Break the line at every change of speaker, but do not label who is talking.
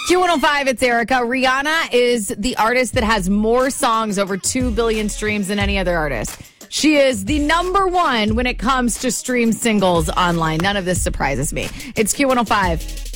Q105, it's Erica. Rihanna is the artist that has more songs over 2 billion streams than any other artist. She is the number one when it comes to stream singles online. None of this surprises me. It's Q105.